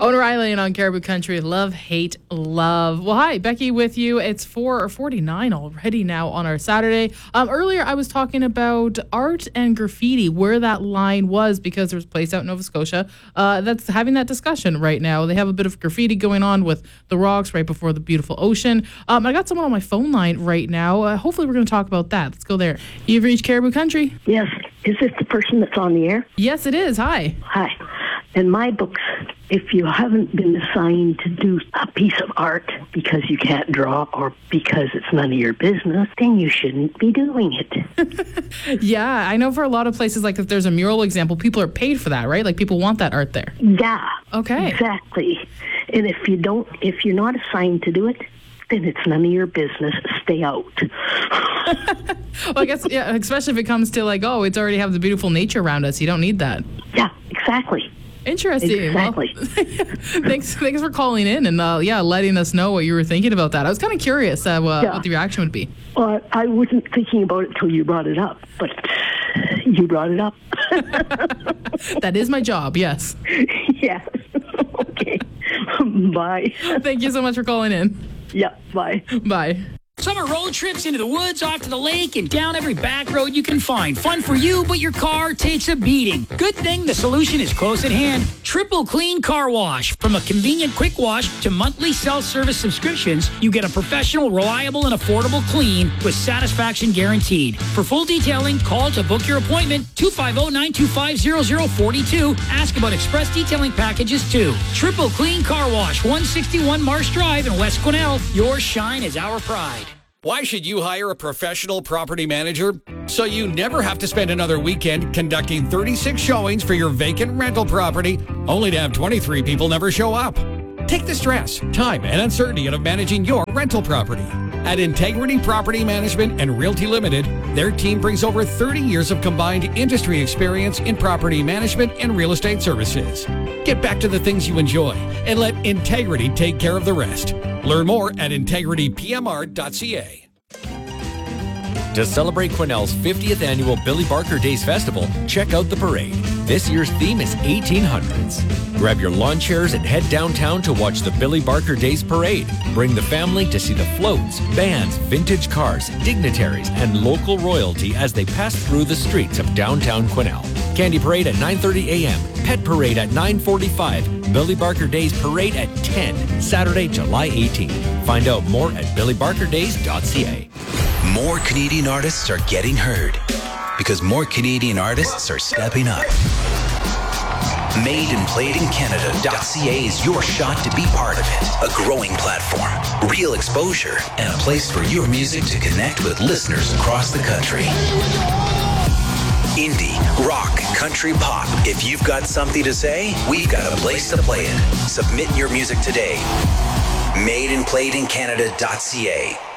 Owner Eileen on Caribou Country. Love, hate, love. Well, hi, Becky with you. It's 4:49 already now on our Saturday. Earlier, I was talking about art and graffiti, where that line was, because there's a place out in Nova Scotia that's having that discussion right now. They have a bit of graffiti going on with the rocks right before the beautiful ocean. I got someone on my phone line right now. Hopefully, we're going to talk about that. Let's go there. You've reached Caribou Country. Yes. Is this the person that's on the air? Yes, it is. Hi. Hi. In my books, if you haven't been assigned to do a piece of art because you can't draw or because it's none of your business, then you shouldn't be doing it. Yeah, I know for a lot of places, like if there's a mural example, people are paid for that, right? Like people want that art there. Yeah. Okay. Exactly. And if you're not assigned to do it, then it's none of your business. Stay out. Well, I guess, yeah, especially if it comes to like, oh, it's already have the beautiful nature around us. You don't need that. Yeah, exactly. Interesting. Exactly. Well, thanks for calling in and letting us know what you were thinking about that. I was kind of curious what the reaction would be. Well, I wasn't thinking about it till you brought it up, but you brought it up. That is my job, yes. Yeah. Okay. Bye. Thank you so much for calling in. Yeah, bye. Bye. Summer road trips into the woods, off to the lake, and down every back road you can find. Fun for you, but your car takes a beating. Good thing the solution is close at hand. Triple Clean Car Wash. From a convenient quick wash to monthly self-service subscriptions, you get a professional, reliable, and affordable clean with satisfaction guaranteed. For full detailing, call to book your appointment, 250-925-0042. Ask about express detailing packages, too. Triple Clean Car Wash, 161 Marsh Drive in West Quesnel. Your shine is our pride. Why should you hire a professional property manager? So you never have to spend another weekend conducting 36 showings for your vacant rental property, only to have 23 people never show up. Take the stress, time, and uncertainty out of managing your rental property. At Integrity Property Management and Realty Limited, their team brings over 30 years of combined industry experience in property management and real estate services. Get back to the things you enjoy and let Integrity take care of the rest. Learn more at integritypmr.ca. To celebrate Quesnel's 50th annual Billy Barker Days Festival, check out the parade. This year's theme is 1800s. Grab your lawn chairs and head downtown to watch the Billy Barker Days Parade. Bring the family to see the floats, bands, vintage cars, dignitaries, and local royalty as they pass through the streets of downtown Quesnel. Candy Parade at 9:30 a.m., Pet Parade at 9:45, Billy Barker Days Parade at 10, Saturday, July 18th. Find out more at billybarkerdays.ca. More Canadian artists are getting heard because more Canadian artists are stepping up. MadeandPlayedInCanada.ca is your shot to be part of it. A growing platform, real exposure, and a place for your music to connect with listeners across the country. Indie, rock, country, pop. If you've got something to say, we've got a place to play it. Submit your music today. MadeandPlayedInCanada.ca.